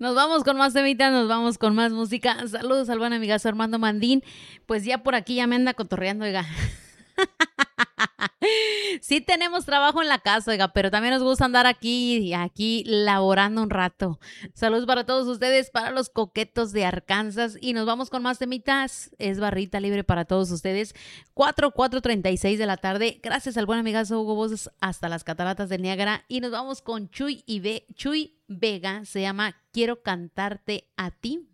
Nos vamos con más temitas, nos vamos con más música. Saludos al buen amigazo Armando Mandín. Pues ya por aquí ya me anda cotorreando, oiga. Sí tenemos trabajo en la casa, oiga, pero también nos gusta andar aquí laborando un rato. Saludos para todos ustedes, para los coquetos de Arkansas. Y nos vamos con más temitas. Es barrita libre para todos ustedes. 4:36 de la tarde. Gracias al buen amigazo Hugo Voces hasta las cataratas del Niágara. Y nos vamos con Chuy Vega. Se llama Quiero cantarte a ti.